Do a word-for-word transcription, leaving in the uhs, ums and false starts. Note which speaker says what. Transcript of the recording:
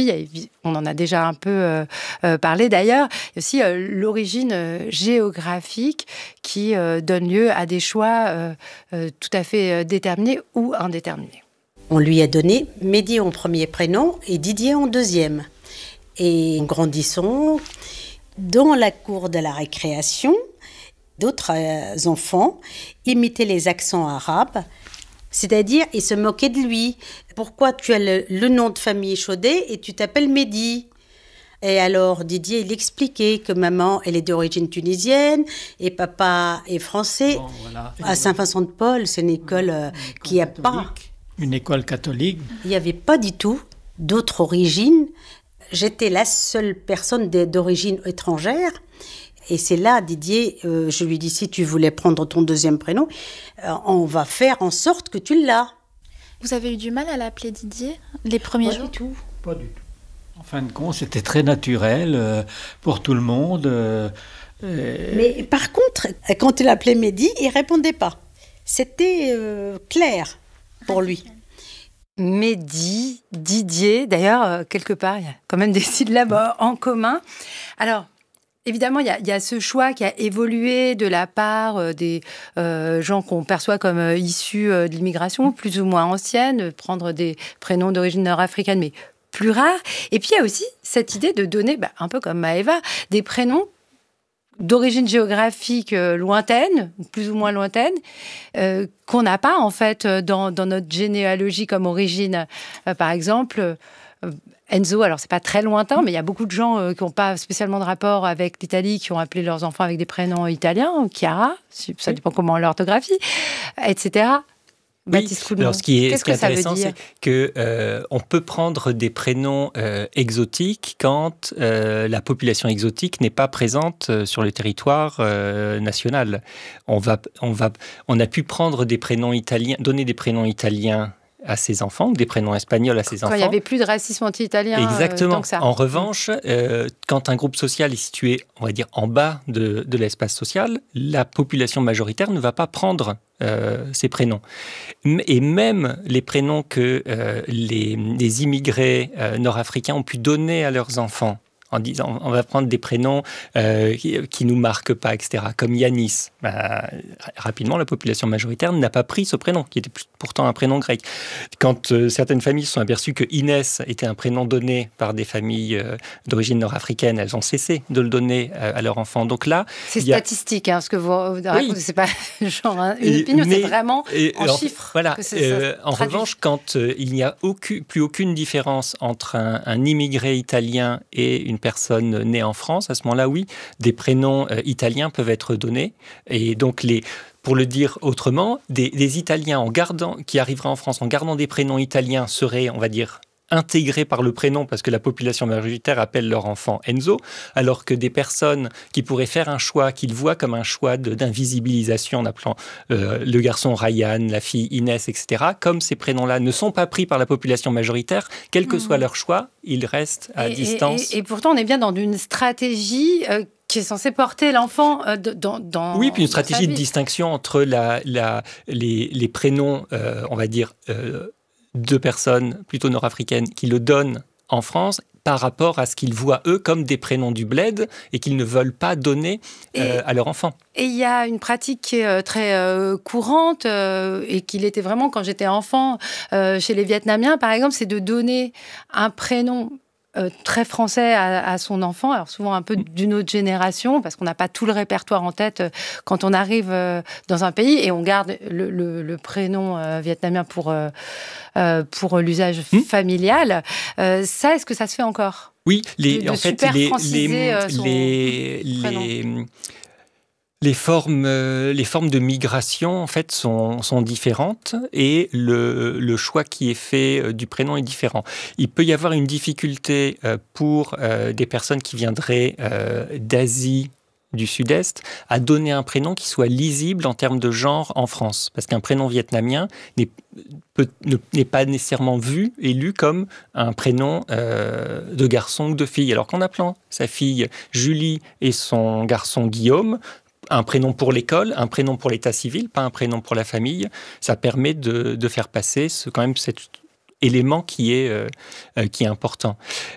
Speaker 1: Mehdi, on en a déjà un peu euh, euh, parlé d'ailleurs, il y a aussi euh, l'origine euh, géographique qui euh, donne lieu à des choix euh, euh, tout à fait euh, déterminés ou indéterminés.
Speaker 2: On lui a donné Mehdi en premier prénom et Didier en deuxième. Et grandissant, dans la cour de la récréation, d'autres euh, enfants imitaient les accents arabes, c'est-à-dire ils se moquaient de lui. Pourquoi tu as le, le nom de famille Chaudet et tu t'appelles Mehdi ? Et alors Didier, il expliquait que maman, elle est d'origine tunisienne et papa est français. Bon, voilà. À Saint-Vincent-de-Paul, c'est une école, euh, une qui n'a pas...
Speaker 3: Une école catholique.
Speaker 2: Il n'y avait pas du tout d'autre origine. J'étais la seule personne d'origine étrangère. Et c'est là, Didier, euh, je lui dis, si tu voulais prendre ton deuxième prénom, euh, on va faire en sorte que tu l'as.
Speaker 4: Vous avez eu du mal à l'appeler Didier les premiers
Speaker 3: pas
Speaker 4: jours ?
Speaker 3: Pas du tout, pas du tout. En fin de compte, c'était très naturel euh, pour tout le monde. Euh,
Speaker 2: euh... Mais par contre, quand il appelait Mehdi, il ne répondait pas. C'était euh, clair pour lui.
Speaker 1: Mehdi, Didier, d'ailleurs, euh, quelque part, il y a quand même des syllabes en commun. Alors, évidemment, il y a, il y a ce choix qui a évolué de la part euh, des euh, gens qu'on perçoit comme euh, issus euh, de l'immigration, plus ou moins ancienne, prendre des prénoms d'origine nord-africaine, mais plus rares. Et puis, il y a aussi cette idée de donner, bah, un peu comme Maëva, des prénoms d'origine géographique euh, lointaine, plus ou moins lointaine, euh, qu'on n'a pas en fait dans, dans notre généalogie comme origine. Euh, par exemple, euh, Enzo, alors c'est pas très lointain, mais il y a beaucoup de gens euh, qui n'ont pas spécialement de rapport avec l'Italie, qui ont appelé leurs enfants avec des prénoms italiens, Chiara, ça dépend comment l'orthographie, et cetera.
Speaker 5: Oui, alors ce qui est, ce qui est intéressant, c'est qu'on euh, peut prendre des prénoms euh, exotiques quand euh, la population exotique n'est pas présente euh, sur le territoire euh, national. On, va, on, va, on a pu prendre des prénoms italiens, donner des prénoms italiens à ses enfants, des prénoms espagnols à ses
Speaker 1: quand
Speaker 5: enfants.
Speaker 1: Il n'y avait plus de racisme anti-italien.
Speaker 5: Exactement.
Speaker 1: Euh, tant que ça.
Speaker 5: En revanche, euh, quand un groupe social est situé, on va dire, en bas de, de l'espace social, la population majoritaire ne va pas prendre euh, ces prénoms. Et même les prénoms que euh, les, les immigrés euh, nord-africains ont pu donner à leurs enfants, en disant on va prendre des prénoms euh, qui, qui nous marquent pas, et cetera, comme Yanis. Bah, rapidement, la population majoritaire n'a pas pris ce prénom, qui était pourtant un prénom grec. Quand euh, certaines familles se sont aperçues que Inès était un prénom donné par des familles euh, d'origine nord-africaine, elles ont cessé de le donner euh, à leurs enfants. Donc là,
Speaker 1: c'est
Speaker 5: a...
Speaker 1: statistique, hein, ce que vous racontez, oui. C'est pas genre hein, une opinion, mais, c'est vraiment et, en alors, chiffres.
Speaker 5: Voilà.
Speaker 1: Que c'est,
Speaker 5: euh, en revanche, quand euh, il n'y a aucune, plus aucune différence entre un, un immigré italien et une personne née en France, à ce moment-là, oui, des prénoms euh, italiens peuvent être donnés. Et donc, les, pour le dire autrement, des, des Italiens en gardant, qui arriveraient en France en gardant des prénoms italiens seraient, on va dire, intégrés par le prénom parce que la population majoritaire appelle leur enfant Enzo, alors que des personnes qui pourraient faire un choix qu'ils voient comme un choix de, d'invisibilisation en appelant euh, le garçon Ryan, la fille Inès, et cetera, comme ces prénoms-là ne sont pas pris par la population majoritaire, quel que mmh. soit leur choix, ils restent à
Speaker 1: et,
Speaker 5: distance.
Speaker 1: Et, et, et pourtant, on est bien dans une stratégie euh, qui est censée porter l'enfant euh, dans, dans...
Speaker 5: Oui, puis une stratégie de distinction entre la, la, les, les prénoms, euh, on va dire... Euh, de personnes plutôt nord-africaines qui le donnent en France par rapport à ce qu'ils voient eux comme des prénoms du bled et qu'ils ne veulent pas donner euh, à leur enfant.
Speaker 1: Et il y a une pratique qui est très euh, courante euh, et qu'il était vraiment quand j'étais enfant euh, chez les Vietnamiens par exemple, c'est de donner un prénom Euh, très français à, à son enfant, alors souvent un peu d'une autre génération, parce qu'on n'a pas tout le répertoire en tête euh, quand on arrive euh, dans un pays, et on garde le, le, le prénom euh, vietnamien pour, euh, euh, pour l'usage mmh. familial. Euh, ça, est-ce que ça se fait encore ?
Speaker 5: Oui, les,
Speaker 1: de, de
Speaker 5: en fait, les, les, euh, les, les, les, formes, euh, les formes de migration en fait, sont, sont différentes et le, le choix qui est fait euh, du prénom est différent. Il peut y avoir une difficulté euh, pour euh, des personnes qui viendraient euh, d'Asie du Sud-Est à donner un prénom qui soit lisible en termes de genre en France. Parce qu'un prénom vietnamien n'est, peut, ne, n'est pas nécessairement vu et lu comme un prénom euh, de garçon ou de fille. Alors qu'en appelant sa fille Julie et son garçon Guillaume, un prénom pour l'école, un prénom pour l'état civil, pas un prénom pour la famille, ça permet de, de faire passer ce, quand même cet élément qui est, euh, qui est important.